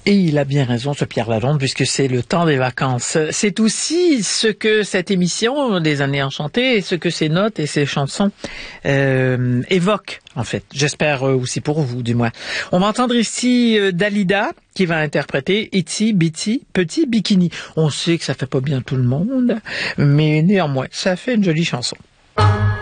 Et il a bien raison, ce Pierre Lalonde, puisque c'est le temps des vacances. C'est aussi ce que cette émission des Années Enchantées et ce que ces notes et ces chansons évoquent, en fait. J'espère aussi pour vous, du moins. On va entendre ici Dalida, qui va interpréter Itsy Bitsy Petit Bikini. On sait que ça fait pas bien tout le monde, mais néanmoins, ça fait une jolie chanson.